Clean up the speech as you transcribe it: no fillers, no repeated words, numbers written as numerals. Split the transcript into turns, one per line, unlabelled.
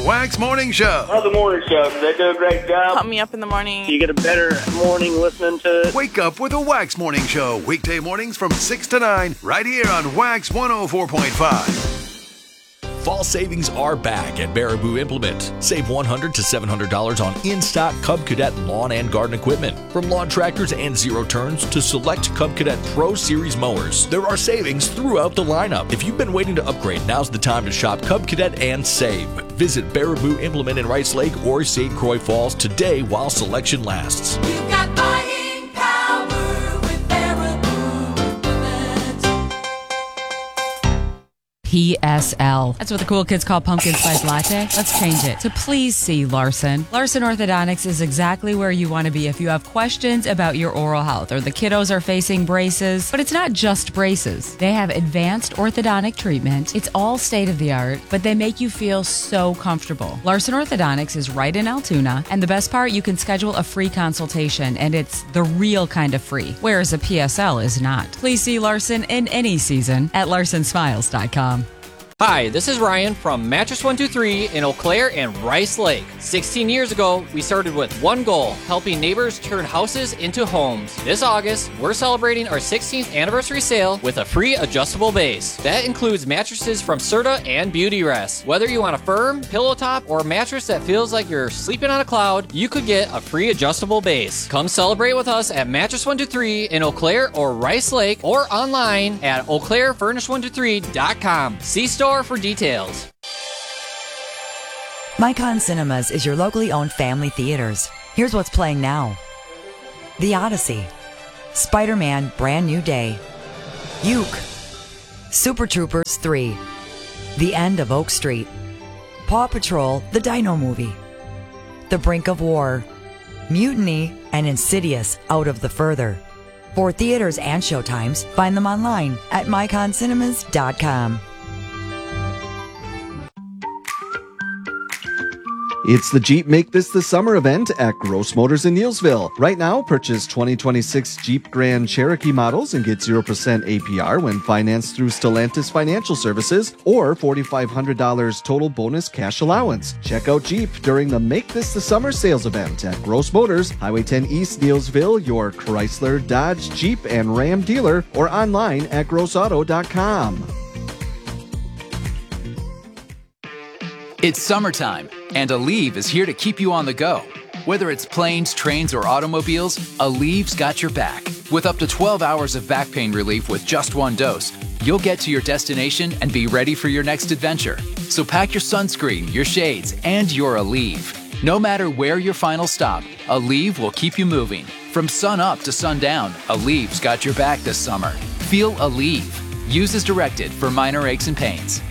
Wax Morning Show.
Oh, the morning show. They do a great job.
Pump me up in the morning.
You get a better morning listening to it.
Wake up with a Wax Morning Show. Weekday mornings from 6 to 9 right here on Wax 104.5.
Fall savings are back at Baraboo Implement. Save $100 to $700 on in-stock Cub Cadet lawn and garden equipment. From lawn tractors and zero turns to select Cub Cadet Pro Series mowers. There are savings throughout the lineup. If you've been waiting to upgrade, now's the time to shop Cub Cadet and save. Visit Baraboo Implement in Rice Lake or St. Croix Falls today while selection lasts.
You've got buying power with Baraboo Implement.
PSL. That's what the cool kids call pumpkin spice latte. Let's change it to Please See Larson. Larson Orthodontics is exactly where you want to be if you have questions about your oral health or the kiddos are facing braces. But it's not just braces. They have advanced orthodontic treatment. It's all state of the art, but they make you feel so comfortable. Larson Orthodontics is right in Altoona, and the best part, you can schedule a free consultation, and it's the real kind of free, whereas a PSL is not. Please see Larson in any season at larsonsmiles.com.
Hi, this is Ryan from Mattress 123 in Eau Claire and Rice Lake. 16 years ago, we started with one goal, helping neighbors turn houses into homes. This August, we're celebrating our 16th anniversary sale with a free adjustable base. That includes mattresses from Serta and Beauty Rest. Whether you want a firm, pillow top, or a mattress that feels like you're sleeping on a cloud, you could get a free adjustable base. Come celebrate with us at Mattress 123 in Eau Claire or Rice Lake or online at eauclairefurnish123.com. See store for details.
Micon Cinemas is your locally owned family theaters. Here's what's playing now. The Odyssey, Spider-Man Brand New Day, Uke, Super Troopers 3, The End of Oak Street, Paw Patrol, The Dino Movie, The Brink of War, Mutiny, and Insidious Out of the Further. For theaters and showtimes, find them online at myconcinemas.com.
It's the Jeep Make This the Summer event at Gross Motors in Neilsville. Right now, purchase 2026 Jeep Grand Cherokee models and get 0% APR when financed through Stellantis Financial Services or $4,500 total bonus cash allowance. Check out Jeep during the Make This the Summer sales event at Gross Motors, Highway 10 East, Neilsville, your Chrysler, Dodge, Jeep, and Ram dealer, or online at grossauto.com.
It's summertime, and Aleve is here to keep you on the go. Whether it's planes, trains, or automobiles, Aleve's got your back. With up to 12 hours of back pain relief with just one dose, you'll get to your destination and be ready for your next adventure. So pack your sunscreen, your shades, and your Aleve. No matter where your final stop, Aleve will keep you moving. From sun up to sundown, Aleve's got your back this summer. Feel Aleve. Use as directed for minor aches and pains.